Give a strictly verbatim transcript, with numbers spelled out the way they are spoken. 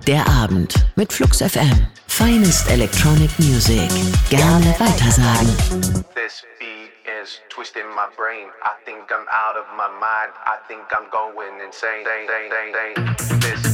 Der Abend mit Flux F M. Finest Electronic Music. Gerne weitersagen. This beat is twisting my brain. I think I'm out of my mind. I think I'm going insane. This